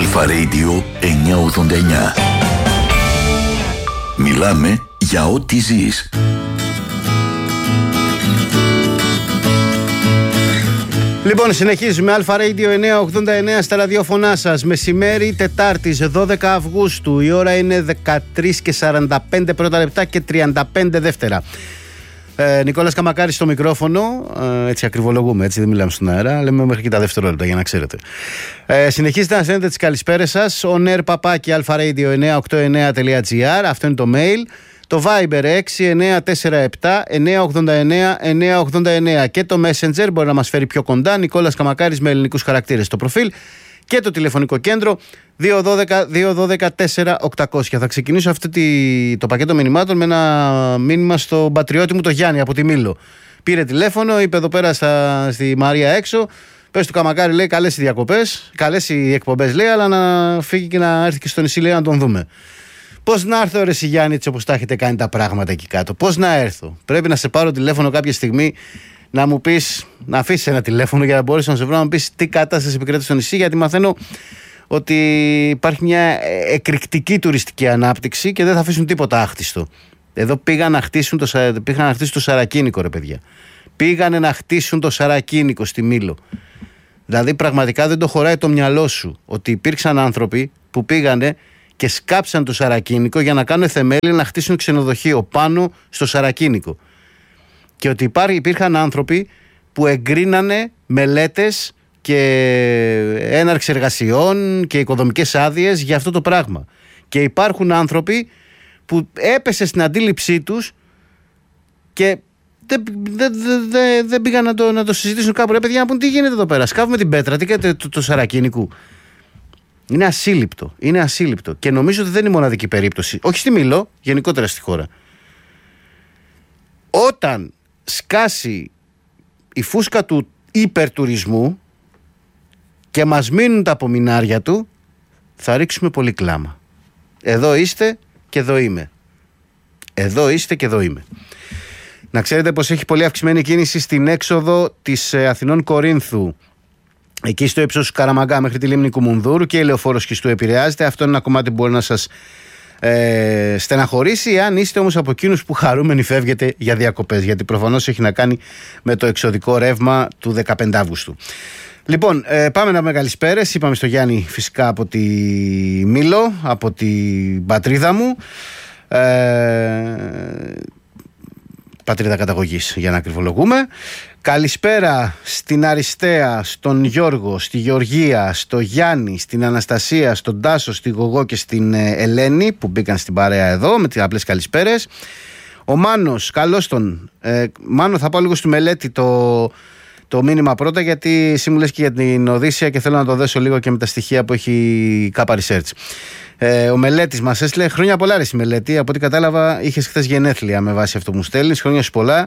Αλφα Radio 989. Μιλάμε για ό,τι ζεις. Λοιπόν, συνεχίζουμε. Αλφα Radio 989 στα ραδιόφωνά σας. Μεσημέρι Τετάρτης 12 Αυγούστου. Η ώρα είναι 13:45 πρώτα λεπτά και 35 δεύτερα. Νικόλας Καμακάρης στο μικρόφωνο. Έτσι ακριβολογούμε, έτσι δεν μιλάμε στον αέρα. Λέμε μέχρι και τα δευτερόλεπτα για να ξέρετε. Συνεχίζετε να στέλνετε τις καλησπέρες σας. onair@alpha-radio989.gr. Αυτό είναι το mail. Το Viber 6947-989-989 και το Messenger μπορεί να μας φέρει πιο κοντά. Νικόλας Καμακάρης με ελληνικούς χαρακτήρες στο προφίλ. Και το τηλεφωνικό κέντρο 212-212-4800. Θα ξεκινήσω αυτό το πακέτο μηνυμάτων με ένα μήνυμα στον πατριώτη μου το Γιάννη από τη Μήλο. Πήρε τηλέφωνο, είπε εδώ πέρα στη Μαρία έξω. Πες του Καμακάρη, λέει, καλές οι διακοπές, καλές οι εκπομπές, λέει, αλλά να φύγει και να έρθει και στο νησί, λέει, να τον δούμε. Πώς να έρθω, ρε εσύ Γιάννη, έτσι όπως τα έχετε κάνει τα πράγματα εκεί κάτω? Πώς να έρθω? Πρέπει να σε πάρω τηλέφωνο κάποια στιγμή, να μου πεις, να αφήσεις ένα τηλέφωνο για να μπορέσω να σε βρω, να μου πεις τι κατάσταση επικρατεί στο νησί, γιατί μαθαίνω ότι υπάρχει μια εκρηκτική τουριστική ανάπτυξη και δεν θα αφήσουν τίποτα άχτιστο. Εδώ πήγαν να χτίσουν το Σαρακίνικο, ρε παιδιά. Πήγανε να χτίσουν το Σαρακίνικο στη Μήλο. Δηλαδή πραγματικά δεν το χωράει το μυαλό σου ότι υπήρξαν άνθρωποι που πήγανε και σκάψαν το Σαρακίνικο για να κάνουν θεμέλια να χτίσουν ξενοδοχείο πάνω στο Σαρακίνικο. Και ότι υπήρχαν άνθρωποι που εγκρίνανε μελέτες και έναρξη εργασιών και οικοδομικές άδειες για αυτό το πράγμα. Και υπάρχουν άνθρωποι που έπεσε στην αντίληψή τους και δεν πήγαν να το συζητήσουν κάπου. Ρε παιδιά, να πούν τι γίνεται εδώ πέρα. Σκάβουμε την πέτρα, τι κάνετε το Σαρακίνικου? Είναι ασύλληπτο. Είναι ασύλληπτο. Και νομίζω ότι δεν είναι η μοναδική περίπτωση. Όχι στη Μήλο, γενικότερα στη χώρα. Όταν σκάσει η φούσκα του υπερτουρισμού και μας μείνουν τα απομεινάρια του, θα ρίξουμε πολύ κλάμα. Εδώ είστε και εδώ είμαι. Εδώ είστε και εδώ είμαι. Να ξέρετε πως έχει πολύ αυξημένη κίνηση στην έξοδο της Αθηνών Κορίνθου. Εκεί στο ύψος του Καραμαγκά μέχρι τη λίμνη Κουμουνδούρου και η λεωφόρος Χιστού επηρεάζεται. Αυτό είναι ένα κομμάτι που μπορεί να σας στεναχωρήσει, αν είστε όμως από εκείνους που χαρούμενοι φεύγετε για διακοπές, γιατί προφανώς έχει να κάνει με το εξωδικό ρεύμα του 15 Αύγουστου. Λοιπόν, πάμε να πούμε καλησπέρες. Είπαμε στο Γιάννη φυσικά από τη Μήλο, από την πατρίδα μου, πατρίδα καταγωγής για να ακριβολογούμε. Καλησπέρα στην Αριστέα, στον Γιώργο, στη Γεωργία, στο Γιάννη, στην Αναστασία, στον Τάσο, στη Γογό και στην Ελένη που μπήκαν στην παρέα εδώ με τις απλές καλησπέρες. Ο Μάνος, καλώς τον. Μάνο, θα πάω λίγο στη μελέτη το μήνυμα πρώτα, γιατί εσύ μου λες και για την Οδύσσεια και θέλω να το δέσω λίγο και με τα στοιχεία που έχει η Κάπα Research. Ο Μελέτης μας έστειλε χρόνια πολλά, ρε, η Μελέτη. Από ό,τι κατάλαβα, είχες χθες γενέθλια με βάση αυτό που μου στέλνεις. Χρόνια σου πολλά.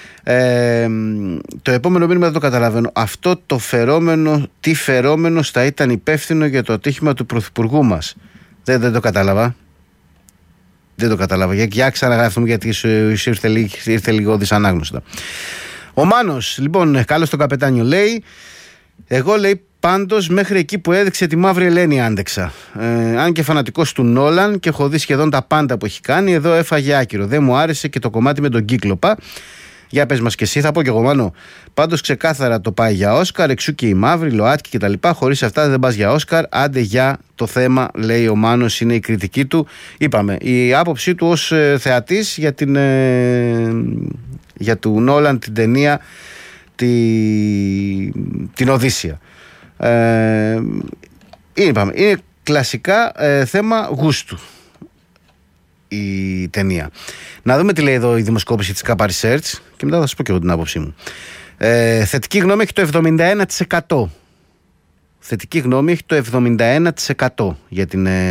Το επόμενο μήνυμα δεν το καταλαβαίνω. Αυτό το φερόμενο, τι φερόμενος θα ήταν υπεύθυνο για το ατύχημα του πρωθυπουργού μας? Δεν το κατάλαβα. Δεν το κατάλαβα. Για ξαναγράφουμε, γιατί ήρθε λίγο δυσανάγνωστα. Ο Μάνος, λοιπόν, καλώς τον καπετάνιο, λέει. Εγώ, λέει, πάντως μέχρι εκεί που έδειξε τη Μαύρη Ελένη άντεξα. Αν και φανατικός του Νόλαν και έχω δει σχεδόν τα πάντα που έχει κάνει, εδώ έφαγε άκυρο. Δεν μου άρεσε και το κομμάτι με τον Κύκλοπα. Για πες μας και εσύ, θα πω κι εγώ, Μάνο. Πάντως ξεκάθαρα το πάει για Όσκαρ, εξού και η Μαύρη, Λοάτκι κτλ. Χωρίς αυτά δεν πας για Όσκαρ. Άντε για το θέμα, λέει ο Μάνος, είναι η κριτική του. Είπαμε, η άποψή του ως θεατής για του Νόλαν την ταινία την Οδύσσεια. Είναι κλασικά θέμα γούστου η ταινία. Να δούμε τι λέει εδώ η δημοσκόπηση της Κάπα Research και μετά θα σας πω και εγώ την άποψή μου. Θετική γνώμη έχει το 71%. Θετική γνώμη έχει το 71% για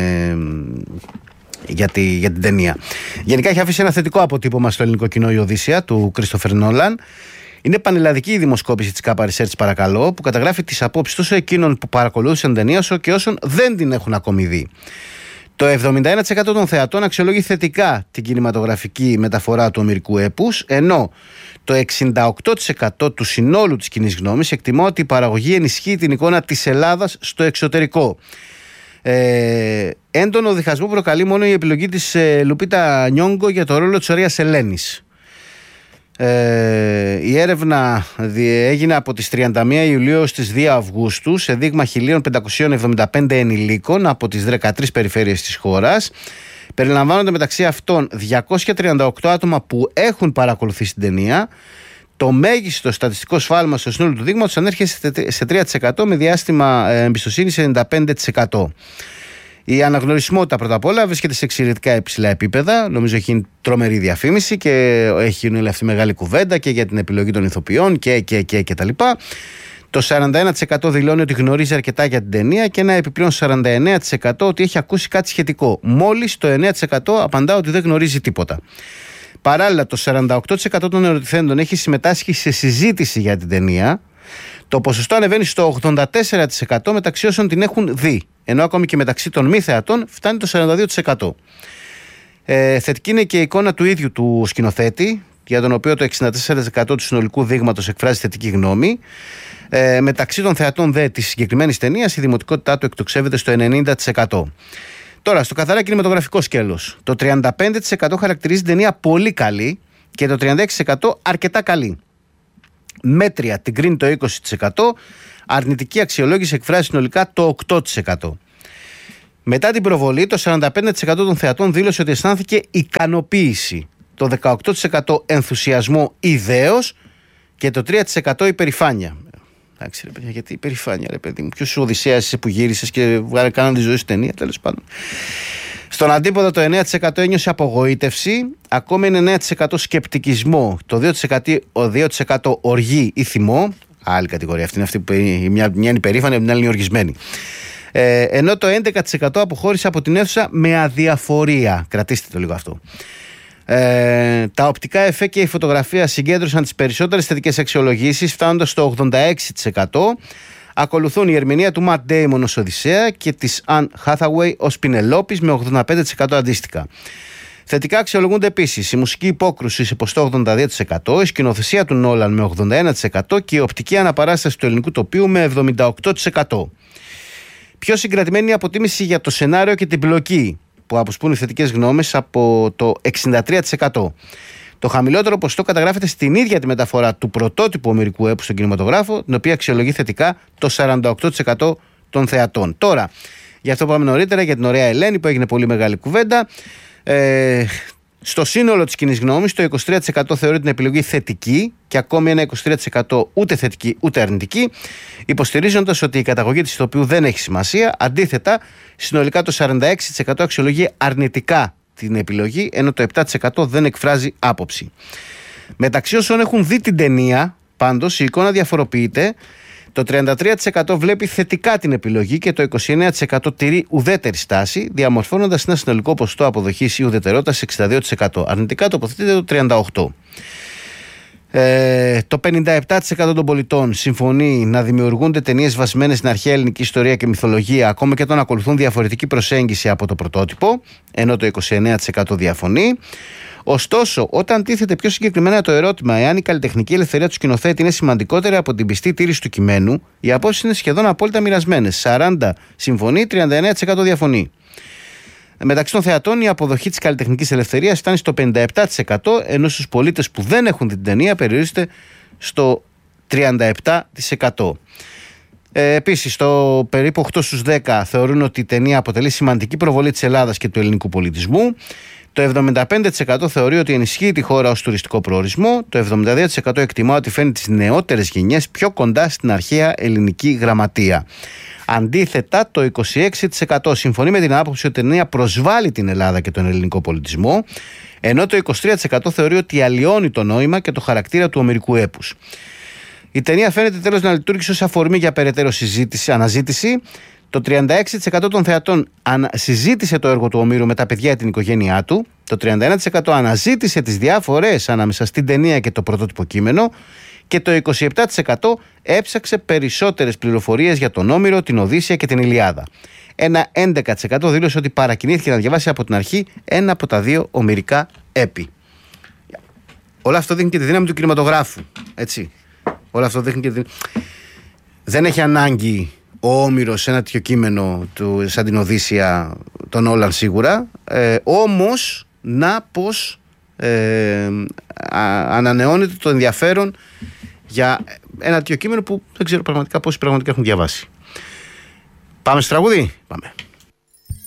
την ταινία. Γενικά έχει αφήσει ένα θετικό αποτύπωμα στο ελληνικό κοινό η Οδύσσεια του Κρίστοφερ Νόλαν. Είναι πανελλαδική η δημοσκόπηση της Κάπα Research, παρακαλώ, που καταγράφει τις απόψεις τόσο εκείνων που παρακολούθησαν ταινία όσο και όσων δεν την έχουν ακόμη δει. Το 71% των θεατών αξιολόγει θετικά την κινηματογραφική μεταφορά του ομηρικού έπους, ενώ το 68% του συνόλου της κοινής γνώμης εκτιμά ότι η παραγωγή ενισχύει την εικόνα της Ελλάδας στο εξωτερικό. Έντονο διχασμό προκαλεί μόνο η επιλογή της Λουπίτα Νιόγκο για το ρόλο της ωραίας Ελένης. Η έρευνα έγινε από τις 31 Ιουλίου στις 2 Αυγούστου σε δείγμα 1.575 ενηλίκων από τις 13 περιφέρειες της χώρας. Περιλαμβάνονται μεταξύ αυτών 238 άτομα που έχουν παρακολουθήσει την ταινία. Το μέγιστο στατιστικό σφάλμα στο σύνολο του δείγματος ανέρχεται σε 3% με διάστημα εμπιστοσύνης σε 95%. Η αναγνωρισιμότητα πρώτα απ' όλα βρίσκεται σε εξαιρετικά υψηλά επίπεδα. Νομίζω έχει γίνει τρομερή διαφήμιση και έχει γίνει όλη αυτή μεγάλη κουβέντα και για την επιλογή των ηθοποιών και τα λοιπά. Το 41% δηλώνει ότι γνωρίζει αρκετά για την ταινία και ένα επιπλέον 49% ότι έχει ακούσει κάτι σχετικό. Μόλις το 9% απαντά ότι δεν γνωρίζει τίποτα. Παράλληλα, το 48% των ερωτηθέντων έχει συμμετάσχει σε συζήτηση για την ταινία. Το ποσοστό ανεβαίνει στο 84% μεταξύ όσων την έχουν δει, ενώ ακόμη και μεταξύ των μη θεατών φτάνει το 42%. Θετική είναι και η εικόνα του ίδιου του σκηνοθέτη, για τον οποίο το 64% του συνολικού δείγματος εκφράζει θετική γνώμη. Μεταξύ των θεατών δε της συγκεκριμένης ταινίας η δημοτικότητά του εκτοξεύεται στο 90%. Τώρα, στο καθαρά κινηματογραφικό σκέλος, το 35% χαρακτηρίζει την ταινία πολύ καλή και το 36% αρκετά καλή. Μέτρια την κρίνει το 20%, αρνητική αξιολόγηση εκφράζει συνολικά το 8%. Μετά την προβολή, το 45% των θεατών δήλωσε ότι αισθάνθηκε ικανοποίηση, το 18% ενθουσιασμό ιδέως και το 3% υπερηφάνεια. Εντάξει ρε παιδιά, γιατί υπερηφάνεια ρε παιδί μου, ποιος σου Οδυσσέας είσαι που γύρισες και κάναν τη ζωή σου ταινία, τέλος πάντων. Στον αντίποδο το 9% ένιωσε απογοήτευση, ακόμη είναι 9% σκεπτικισμό, το 2% οργή ή θυμό, άλλη κατηγορία, αυτή είναι αυτή που μια είναι υπερήφανη, την άλλη είναι οργισμένη. Ενώ το 11% αποχώρησε από την αίθουσα με αδιαφορία, κρατήστε το λίγο αυτό. Τα οπτικά εφέ και η φωτογραφία συγκέντρωσαν τις περισσότερες θετικές αξιολογήσεις, φτάνοντας στο 86%. Ακολουθούν η ερμηνεία του Matt Damon ως Οδυσσέα και της Anne Hathaway ως Πινελόπης με 85% αντίστοιχα. Θετικά αξιολογούνται επίσης η μουσική υπόκρουση σε ποστό 82%, η σκηνοθεσία του Νόλαν με 81% και η οπτική αναπαράσταση του ελληνικού τοπίου με 78%. Πιο συγκρατημένη είναι η αποτίμηση για το σενάριο και την πλοκή, που αποσπούν οι θετικές γνώμες από το 63%. Το χαμηλότερο ποσοστό καταγράφεται στην ίδια τη μεταφορά του πρωτότυπου ομηρικού έπου στον κινηματογράφο, την οποία αξιολογεί θετικά το 48% των θεατών. Τώρα, για αυτό που είπαμε νωρίτερα, για την ωραία Ελένη, που έγινε πολύ μεγάλη κουβέντα. Στο σύνολο της κοινής γνώμης, το 23% θεωρεί την επιλογή θετική και ακόμη ένα 23% ούτε θετική ούτε αρνητική, υποστηρίζοντας ότι η καταγωγή της ηθοποιού δεν έχει σημασία. Αντίθετα, συνολικά το 46% αξιολογεί αρνητικά την επιλογή, ενώ το 7% δεν εκφράζει άποψη. Μεταξύ όσων έχουν δει την ταινία, πάντως, η εικόνα διαφοροποιείται. Το 33% βλέπει θετικά την επιλογή και το 29% τηρεί ουδέτερη στάση, διαμορφώνοντας ένα συνολικό ποσοστό αποδοχής ή ουδετερότητας 62%. Αρνητικά τοποθετείται το 38%. Το 57% των πολιτών συμφωνεί να δημιουργούνται ταινίες βασισμένες στην αρχαία ελληνική ιστορία και μυθολογία, ακόμα και όταν ακολουθούν διαφορετική προσέγγιση από το πρωτότυπο, ενώ το 29% διαφωνεί. Ωστόσο, όταν τίθεται πιο συγκεκριμένα το ερώτημα εάν η καλλιτεχνική ελευθερία του σκηνοθέτη είναι σημαντικότερη από την πιστή τήρηση του κειμένου, οι απόψεις είναι σχεδόν απόλυτα μοιρασμένες. 40% συμφωνεί, 39% διαφωνεί. Μεταξύ των θεατών, η αποδοχή της καλλιτεχνικής ελευθερίας φτάνει στο 57%, ενώ στους πολίτες που δεν έχουν την ταινία περιορίζεται στο 37%. Επίσης, το περίπου 8 στους 10 θεωρούν ότι η ταινία αποτελεί σημαντική προβολή της Ελλάδας και του ελληνικού πολιτισμού. Το 75% θεωρεί ότι ενισχύει τη χώρα ως τουριστικό προορισμό. Το 72% εκτιμά ότι φέρνει τις νεότερες γενιές πιο κοντά στην αρχαία ελληνική γραμματεία. Αντίθετα, το 26% συμφωνεί με την άποψη ότι η ταινία προσβάλλει την Ελλάδα και τον ελληνικό πολιτισμό, ενώ το 23% θεωρεί ότι αλλοιώνει το νόημα και το χαρακτήρα του ομηρικού έπους. Η ταινία φαίνεται τέλος να λειτουργήσει ως αφορμή για περαιτέρω αναζήτηση. Το 36% των θεατών συζήτησε το έργο του Ομήρου με τα παιδιά ή την οικογένειά του. Το 31% αναζήτησε τις διαφορές ανάμεσα στην ταινία και το πρωτότυπο κείμενο. Και το 27% έψαξε περισσότερες πληροφορίες για τον Όμηρο, την Οδύσσεια και την Ηλιάδα. Ένα 11% δήλωσε ότι παρακινήθηκε να διαβάσει από την αρχή ένα από τα δύο ομηρικά έπι. Όλο αυτό δείχνει και τη δύναμη του κινηματογράφου. Έτσι. Όλο αυτό δείχνει και τη... Δεν έχει ανάγκη ο Όμηρος σε ένα τέτοιο κείμενο σαν την Οδύσσεια των Όλαν σίγουρα. Όμως να πως ανανεώνεται το ενδιαφέρον για ένα τέτοιο κείμενο που δεν ξέρω πραγματικά πόσοι πραγματικά έχουν διαβάσει. Πάμε στο τραγούδι. Πάμε.